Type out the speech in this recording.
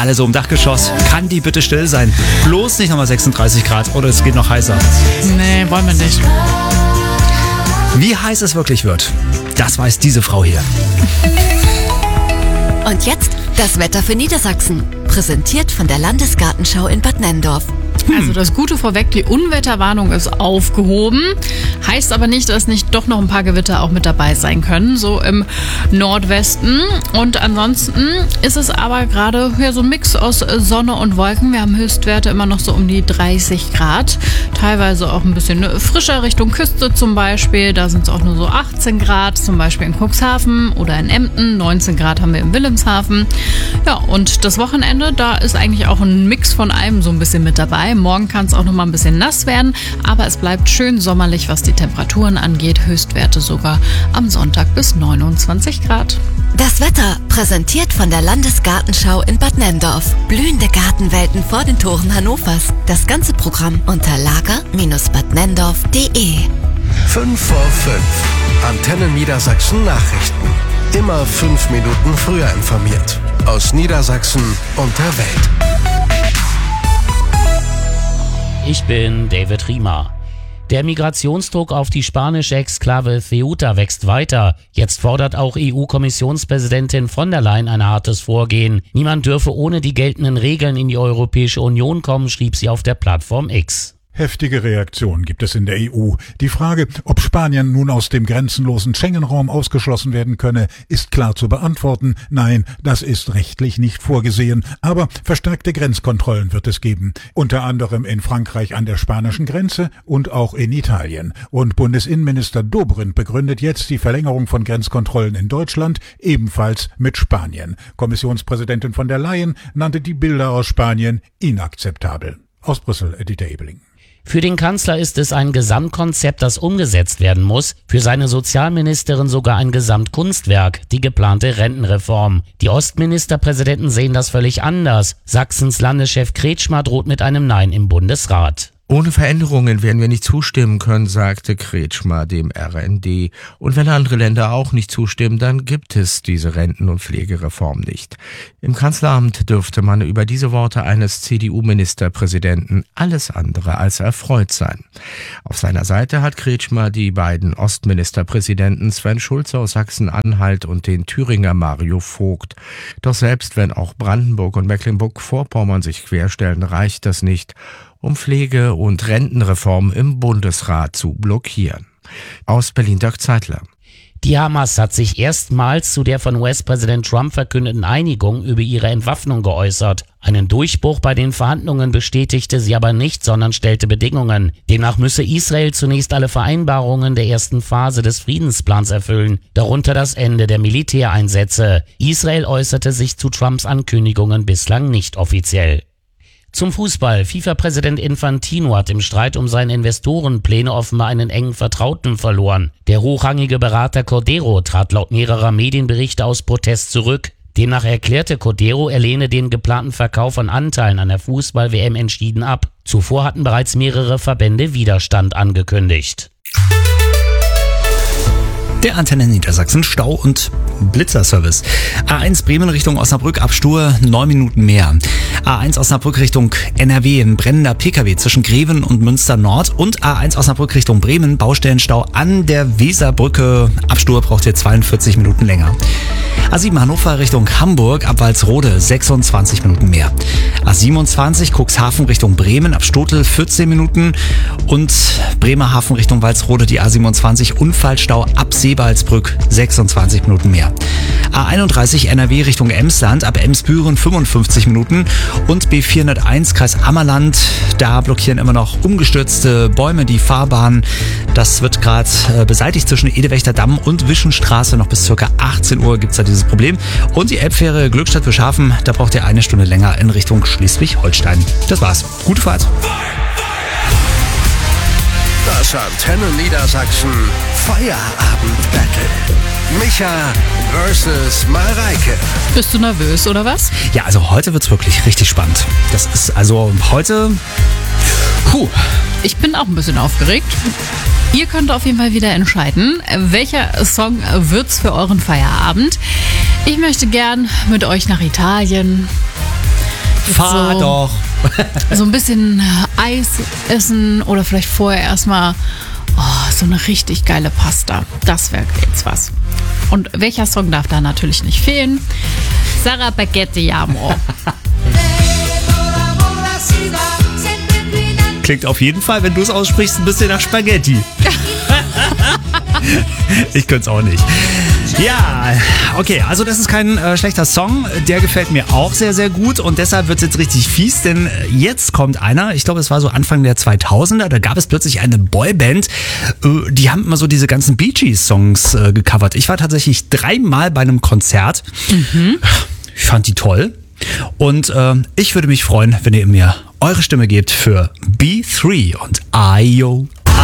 alle so im Dachgeschoss. Kann die bitte still sein? Bloß nicht nochmal 36 Grad oder es geht noch heißer. Nee, wollen wir nicht. Wie heiß es wirklich wird, das weiß diese Frau hier. Und jetzt das Wetter für Niedersachsen. Präsentiert von der Landesgartenschau in Bad Nenndorf. Also das Gute vorweg, die Unwetterwarnung ist aufgehoben. Heißt aber nicht, dass nicht doch noch ein paar Gewitter auch mit dabei sein können, so im Nordwesten. Und ansonsten ist es aber gerade so ein Mix aus Sonne und Wolken. Wir haben Höchstwerte immer noch so um die 30 Grad. Teilweise auch ein bisschen frischer Richtung Küste zum Beispiel. Da sind es auch nur so 18 Grad, zum Beispiel in Cuxhaven oder in Emden. 19 Grad haben wir in Wilhelmshaven. Ja, und das Wochenende, da ist eigentlich auch ein Mix von allem so ein bisschen mit dabei. Morgen kann es auch noch mal ein bisschen nass werden, aber es bleibt schön sommerlich, was die Temperaturen angeht. Höchstwerte sogar am Sonntag bis 29 Grad. Das Wetter präsentiert von der Landesgartenschau in Bad Nenndorf. Blühende Gartenwelten vor den Toren Hannovers. Das ganze Programm unter lager-badnenndorf.de. 5 vor 5. Antenne Niedersachsen Nachrichten. Immer 5 Minuten früher informiert. Aus Niedersachsen und der Welt. Ich bin David Riemer. Der Migrationsdruck auf die spanische Exklave Ceuta wächst weiter. Jetzt fordert auch EU-Kommissionspräsidentin von der Leyen ein hartes Vorgehen. Niemand dürfe ohne die geltenden Regeln in die Europäische Union kommen, schrieb sie auf der Plattform X. Heftige Reaktionen gibt es in der EU. Die Frage, ob Spanien nun aus dem grenzenlosen Schengen-Raum ausgeschlossen werden könne, ist klar zu beantworten. Nein, das ist rechtlich nicht vorgesehen. Aber verstärkte Grenzkontrollen wird es geben. Unter anderem in Frankreich an der spanischen Grenze und auch in Italien. Und Bundesinnenminister Dobrindt begründet jetzt die Verlängerung von Grenzkontrollen in Deutschland ebenfalls mit Spanien. Kommissionspräsidentin von der Leyen nannte die Bilder aus Spanien inakzeptabel. Aus Brüssel, Dieter Ebeling. Für den Kanzler ist es ein Gesamtkonzept, das umgesetzt werden muss. Für seine Sozialministerin sogar ein Gesamtkunstwerk, die geplante Rentenreform. Die Ostministerpräsidenten sehen das völlig anders. Sachsens Landeschef Kretschmer droht mit einem Nein im Bundesrat. Ohne Veränderungen werden wir nicht zustimmen können, sagte Kretschmer dem RND. Und wenn andere Länder auch nicht zustimmen, dann gibt es diese Renten- und Pflegereform nicht. Im Kanzleramt dürfte man über diese Worte eines CDU-Ministerpräsidenten alles andere als erfreut sein. Auf seiner Seite hat Kretschmer die beiden Ostministerpräsidenten Sven Schulze aus Sachsen-Anhalt und den Thüringer Mario Vogt. Doch selbst wenn auch Brandenburg und Mecklenburg-Vorpommern sich querstellen, reicht das nicht, um Pflege- und Rentenreform im Bundesrat zu blockieren. Aus Berlin Dirk Zeitler. Die Hamas hat sich erstmals zu der von US-Präsident Trump verkündeten Einigung über ihre Entwaffnung geäußert. Einen Durchbruch bei den Verhandlungen bestätigte sie aber nicht, sondern stellte Bedingungen. Demnach müsse Israel zunächst alle Vereinbarungen der ersten Phase des Friedensplans erfüllen, darunter das Ende der Militäreinsätze. Israel äußerte sich zu Trumps Ankündigungen bislang nicht offiziell. Zum Fußball. FIFA-Präsident Infantino hat im Streit um seine Investorenpläne offenbar einen engen Vertrauten verloren. Der hochrangige Berater Cordero trat laut mehrerer Medienberichte aus Protest zurück. Demnach erklärte Cordero, er lehne den geplanten Verkauf von Anteilen an der Fußball-WM entschieden ab. Zuvor hatten bereits mehrere Verbände Widerstand angekündigt. Der Antenne Niedersachsen Stau- und Blitzerservice. A1 Bremen Richtung Osnabrück, Abstur 9 Minuten mehr. A1 Osnabrück Richtung NRW, ein brennender PKW zwischen Greven und Münster Nord. Und A1 Osnabrück Richtung Bremen, Baustellenstau an der Weserbrücke. Abstur braucht ihr 42 Minuten länger. A7 Hannover Richtung Hamburg, ab Walsrode 26 Minuten mehr. A27 Cuxhaven Richtung Bremen, ab Stotel 14 Minuten. Und Bremerhaven Richtung Walsrode, die A27 Unfallstau ab Seebaldsbrück 26 Minuten mehr. A31 NRW Richtung Emsland, ab Emsbüren 55 Minuten. Und B401 Kreis Ammerland, da blockieren immer noch umgestürzte Bäume die Fahrbahn. Das wird gerade beseitigt zwischen Edewächter Damm und Wischenstraße. Noch bis ca. 18 Uhr gibt es da dieses Problem. Und die Elbfähre Glückstadt-Wilshaven, da braucht ihr 1 Stunde länger in Richtung Schleswig-Holstein. Das war's. Gute Fahrt. Das Antenne Niedersachsen Feierabend-Battle. Micha versus Mareike. Bist du nervös oder was? Ja, also heute wird's wirklich richtig spannend. Das ist also heute... Ich bin auch ein bisschen aufgeregt. Ihr könnt auf jeden Fall wieder entscheiden, welcher Song wird's für euren Feierabend. Ich möchte gern mit euch nach Italien. Fahr so, doch. So ein bisschen Eis essen oder vielleicht vorher erstmal so eine richtig geile Pasta. Das wäre jetzt was. Und welcher Song darf da natürlich nicht fehlen? Sarah Spaghetti Amor. Klingt auf jeden Fall, wenn du es aussprichst, ein bisschen nach Spaghetti. Ich könnte es auch nicht. Ja, okay, also das ist kein schlechter Song. Der gefällt mir auch sehr, sehr gut und deshalb wird es jetzt richtig fies, denn jetzt kommt einer, ich glaube, es war so Anfang der 2000er, da gab es plötzlich eine Boyband, die haben immer so diese ganzen Bee Gees-Songs gecovert. Ich war tatsächlich 3-mal bei einem Konzert. Ich fand die toll und ich würde mich freuen, wenn ihr mir eure Stimme gebt für B3 und Ayo.